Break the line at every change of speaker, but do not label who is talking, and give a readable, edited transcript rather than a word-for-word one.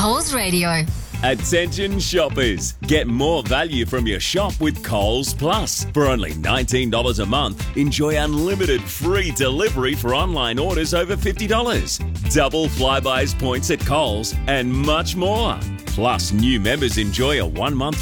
Coles Radio.
Attention shoppers, get more value from your shop with Coles Plus. For only $19 a month, enjoy unlimited free delivery for online orders over $50. Double Flybuys points at Coles and much more. Plus, new members enjoy a 1-month